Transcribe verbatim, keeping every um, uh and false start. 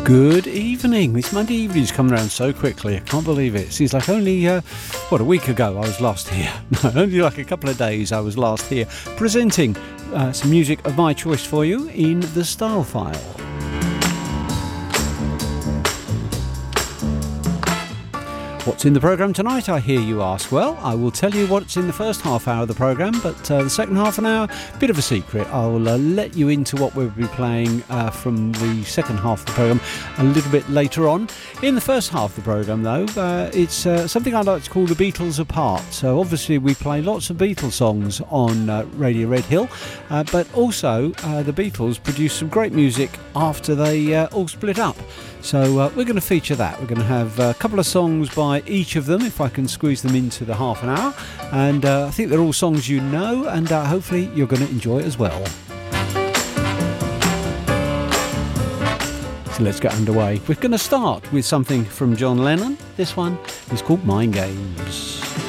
Good evening. This Monday evening's coming around so quickly. I can't believe it. Seems like only, uh, what, a week ago I was last here. No, only like a couple of days I was last here presenting uh, some music of my choice for you in the Style File. What's in the programme tonight, I hear you ask? Well, I will tell you what's in the first half hour of the programme, but uh, the second half an hour, bit of a secret. I'll uh, let you into what we'll be playing uh, from the second half of the programme a little bit later on. In the first half of the programme, though, uh, it's uh, something I like to call the Beatles apart. So obviously we play lots of Beatles songs on uh, Radio Red Hill, uh, but also uh, the Beatles produced some great music after they uh, all split up. So uh, we're going to feature that. We're going to have a couple of songs by each of them, if I can squeeze them into the half an hour. And uh, I think they're all songs you know, and uh, hopefully you're going to enjoy it as well. So let's get underway. We're going to start with something from John Lennon. This one is called Mind Games.